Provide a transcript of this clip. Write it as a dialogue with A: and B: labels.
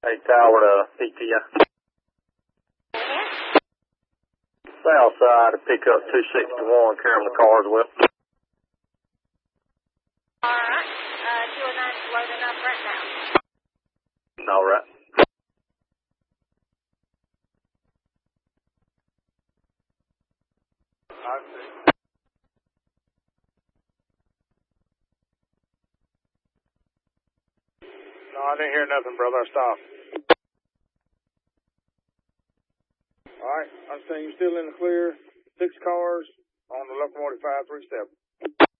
A: Hey, Tower to PTI. South side to pick up 261, carry them to Carswell.
B: Alright, 209's loading up right now.
A: Alright.
C: I see. No, I didn't hear nothing, brother. I stopped. All right, I'm saying you're still in the clear. 6 cars on the locomotive 537.